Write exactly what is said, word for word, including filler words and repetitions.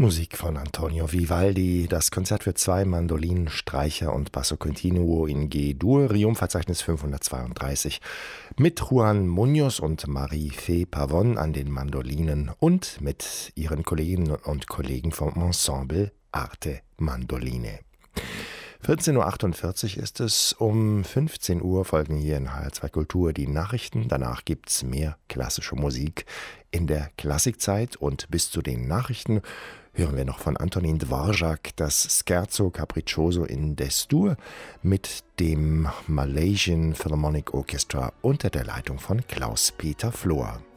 Musik von Antonio Vivaldi, das Konzert für zwei Mandolinen, Streicher und Basso Continuo in G-Dur, Riom-Verzeichnis fünfhundertzweiunddreißig, mit Juan Muñoz und Marie-Fée Pavón an den Mandolinen und mit ihren Kolleginnen und Kollegen vom Ensemble Arte Mandoline. vierzehn Uhr achtundvierzig ist es, um fünfzehn Uhr folgen hier in H R zwei Kultur die Nachrichten, danach gibt's mehr klassische Musik in der Klassikzeit und bis zu den Nachrichten hören wir noch von Antonin Dvorak das Scherzo Capriccioso in Des-Dur mit dem Malaysian Philharmonic Orchestra unter der Leitung von Klaus-Peter Flohr.